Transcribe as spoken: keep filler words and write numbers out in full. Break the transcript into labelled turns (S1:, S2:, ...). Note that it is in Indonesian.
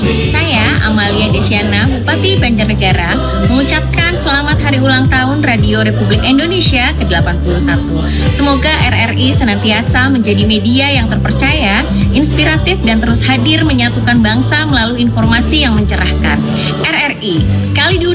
S1: Saya, Amalia Desyana, Bupati Banjarnegara, mengucapkan selamat hari ulang tahun Radio Republik Indonesia ke delapan puluh satu. Semoga R R I senantiasa menjadi media yang terpercaya, inspiratif, dan terus hadir menyatukan bangsa melalui informasi yang mencerahkan. R R I, sekali diulang